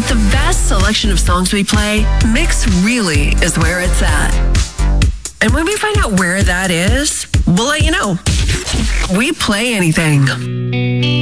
With the vast selection of songs we play, Mix really is where it's at. And when we find out where that is, we'll let you know. We play anything.